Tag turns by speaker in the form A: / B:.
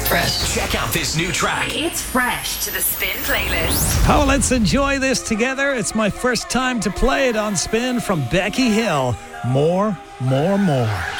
A: Fresh.
B: Check out this new track.
C: It's fresh to the Spin playlist.
D: Oh, let's enjoy this together. It's my first time to play it on Spin from Becky Hill. More, more, more.